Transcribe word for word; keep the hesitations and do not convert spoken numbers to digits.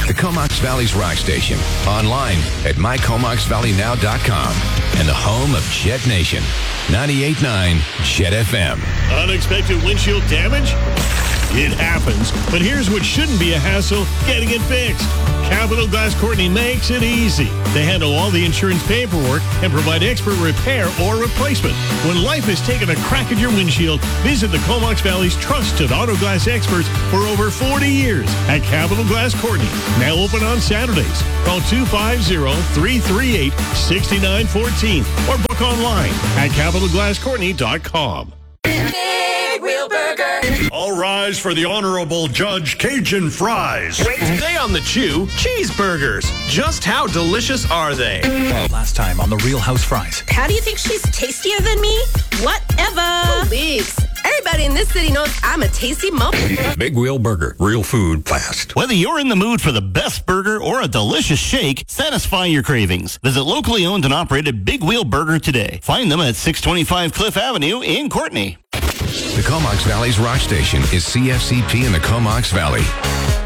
the Comox Valley's rock station. Online at my comox valley now dot com. And the home of Jet Nation. ninety-eight point nine Jet F M. Unexpected windshield damage? It happens, but here's what shouldn't be a hassle: getting it fixed. Capital Glass Courtney makes it easy. They handle all the insurance paperwork and provide expert repair or replacement. When life has taken a crack at your windshield, visit the Comox Valley's trusted auto glass experts for over forty years at Capital Glass Courtney. Now open on Saturdays. Call two five zero, three three eight, six nine one four or book online at capital glass courtney dot com. Big Wheel Burger. All rise for the Honorable Judge Cajun Fries. Today on The Chew, cheeseburgers. Just how delicious are they? Last time on The Real House Fries. How do you think she's tastier than me? Whatever. Leaks. Everybody in this city knows I'm a tasty mom. Big Wheel Burger. Real food fast. Whether you're in the mood for the best burger or a delicious shake, satisfy your cravings. Visit locally owned and operated Big Wheel Burger today. Find them at six twenty-five Cliff Avenue in Courtney. The Comox Valley's rock station is C F C P in the Comox Valley.